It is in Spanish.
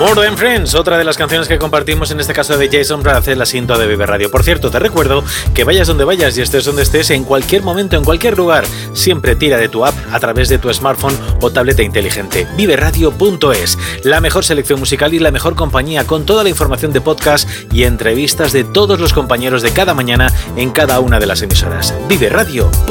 More Than Friends, otra de las canciones que compartimos, en este caso de Jason Mraz, en la cinta de Vive Radio. Por cierto, te recuerdo que vayas donde vayas y estés donde estés, en cualquier momento, en cualquier lugar, siempre tira de tu app a través de tu smartphone o tableta inteligente. Viveradio.es, la mejor selección musical y la mejor compañía, con toda la información de podcast y entrevistas de todos los compañeros de cada mañana en cada una de las emisoras. Viveradio.es.